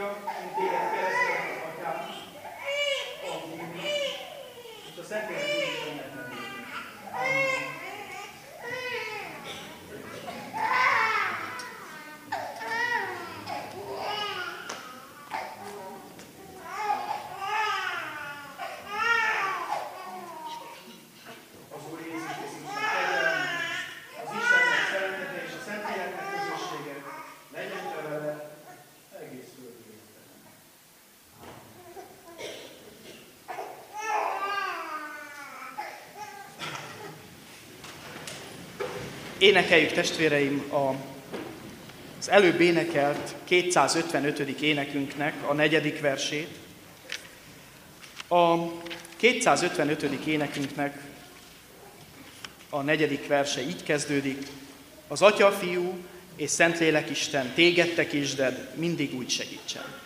Atya, én téged keresztelek, Atyám, a Fiúnak, és a Szentlélek Istennek nevében. Amen. Az Úr Jézus Krisztus kegyelme, az Istennek szeretete és a Szentléleknek közössége legyen te vele egész földi életben. Énekeljük, testvéreim, az előbb énekelt 255. énekünknek a 4. versét. A 255. énekünknek a 4. verse így kezdődik: az Atya, Fiú és Szentlélek Isten, téged tekítsded, mindig úgy segítsen.